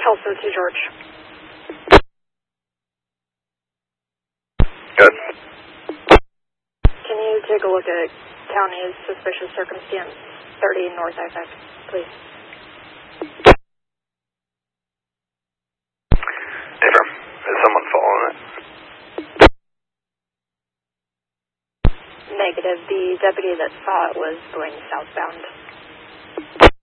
Kelso to George. Good. Can you take a look at county's suspicious circumstance 30 North I-5, please? Affirm. Is someone following it? Negative. The deputy that saw it was going southbound.